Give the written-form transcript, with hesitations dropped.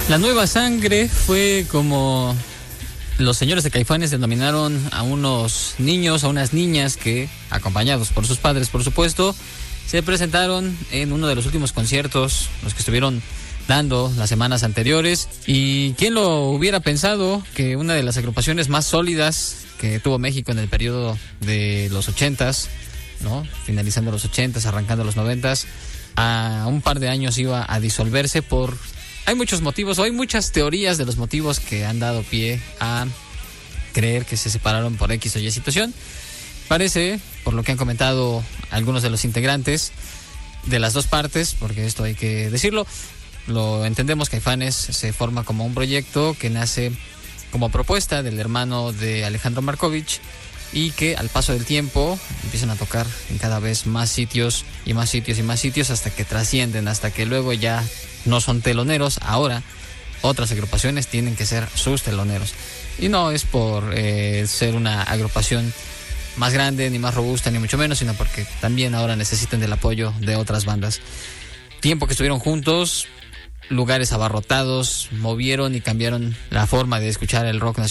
La nueva sangre fue como los señores de Caifanes denominaron a unos niños, a unas niñas que, acompañados por sus padres, por supuesto, se presentaron en uno de los últimos conciertos, los que estuvieron dando las semanas anteriores. Y quién lo hubiera pensado que una de las agrupaciones más sólidas que tuvo México en el periodo de los 80s, ¿no? Finalizando los 80s, arrancando los 90s, a un par de años iba a disolverse por... Hay muchos motivos, o hay muchas teorías de los motivos que han dado pie a creer que se separaron por X o Y situación. Parece, por lo que han comentado algunos de los integrantes de las dos partes, porque esto hay que decirlo, lo entendemos, Caifanes se forma como un proyecto que nace como propuesta del hermano de Alejandro Markovich y que al paso del tiempo empiezan a tocar en cada vez más sitios y más sitios y más sitios hasta que trascienden, hasta que luego ya no son teloneros. Ahora otras agrupaciones tienen que ser sus teloneros. Y no es por ser una agrupación más grande, ni más robusta, ni mucho menos, sino porque también ahora necesitan del apoyo de otras bandas. Tiempo que estuvieron juntos, lugares abarrotados, movieron y cambiaron la forma de escuchar el rock nacional.